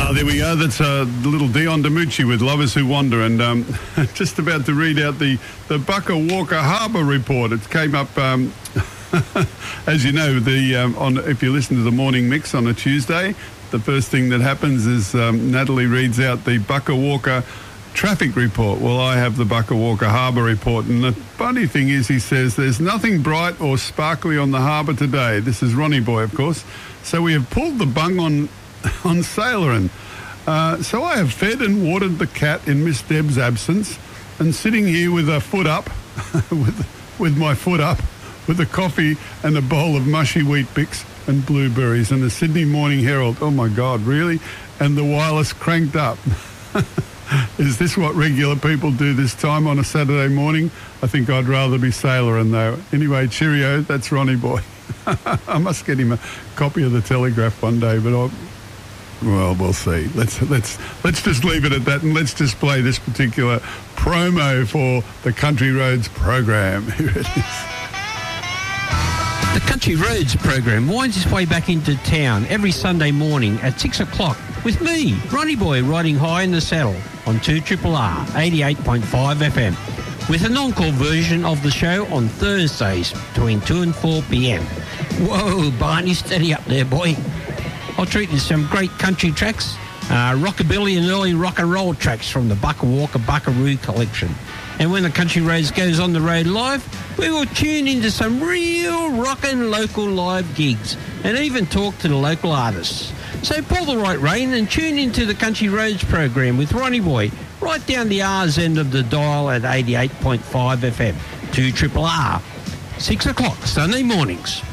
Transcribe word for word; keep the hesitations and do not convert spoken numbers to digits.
Oh, there we go. That's uh, the little Dion DiMucci with Lovers Who Wander. And um, just about to read out the, the Bucka Walker Harbour report. It came up, um, as you know, the um, on if you listen to the morning mix on a Tuesday, the first thing that happens is um, Natalie reads out the Bucka Walker traffic report. Well, I have the Bucka Walker Harbour report. And the funny thing is, he says, there's nothing bright or sparkly on the harbour today. This is Ronnie Boy, of course. So we have pulled the bung on... on Sailorin. Uh, so I have fed and watered the cat in Miss Deb's absence, and sitting here with a foot up, with, with my foot up, with a coffee and a bowl of mushy wheat bix and blueberries and the Sydney Morning Herald. Oh my God, really? And the wireless cranked up. Is this what regular people do this time on a Saturday morning? I think I'd rather be Sailorin though. Anyway, cheerio, that's Ronnie Boy. I must get him a copy of the Telegraph one day, but I'll... Well, we'll see. Let's let's let's just leave it at that, and let's just play this particular promo for the Country Roads program. Here it is. The Country Roads program winds its way back into town every Sunday morning at six o'clock with me, Ronnie Boy, riding high in the saddle on two R R R eighty-eight point five F M, with an encore version of the show on Thursdays between two and four p.m. Whoa, Barney, steady up there, boy. I'll treat you to some great country tracks, uh, rockabilly and early rock and roll tracks from the Bucka Walker Buckaroo collection. And when the Country Roads goes on the road live, we will tune into some real rockin' local live gigs and even talk to the local artists. So pull the right rein and tune into the Country Roads program with Ronnie Boy right down the R's end of the dial at eighty-eight point five F M, two R R R, six o'clock Sunday mornings.